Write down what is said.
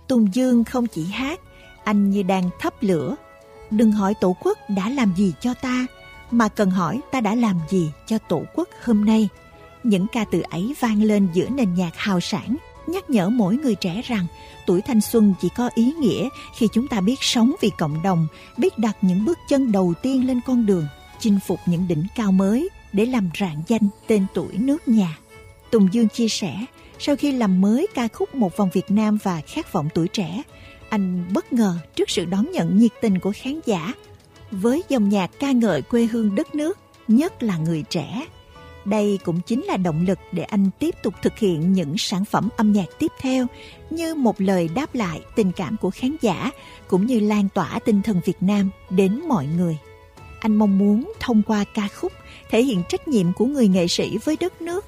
Tùng Dương không chỉ hát, anh như đang thắp lửa. Đừng hỏi Tổ quốc đã làm gì cho ta, mà cần hỏi ta đã làm gì cho Tổ quốc hôm nay. Những ca từ ấy vang lên giữa nền nhạc hào sảng, nhắc nhở mỗi người trẻ rằng tuổi thanh xuân chỉ có ý nghĩa khi chúng ta biết sống vì cộng đồng, biết đặt những bước chân đầu tiên lên con đường, chinh phục những đỉnh cao mới để làm rạng danh tên tuổi nước nhà. Tùng Dương chia sẻ, sau khi làm mới ca khúc Một Vòng Việt Nam và Khát Vọng Tuổi Trẻ, anh bất ngờ trước sự đón nhận nhiệt tình của khán giả với dòng nhạc ca ngợi quê hương đất nước, nhất là người trẻ. Đây cũng chính là động lực để anh tiếp tục thực hiện những sản phẩm âm nhạc tiếp theo như một lời đáp lại tình cảm của khán giả, cũng như lan tỏa tinh thần Việt Nam đến mọi người. Anh mong muốn thông qua ca khúc thể hiện trách nhiệm của người nghệ sĩ với đất nước,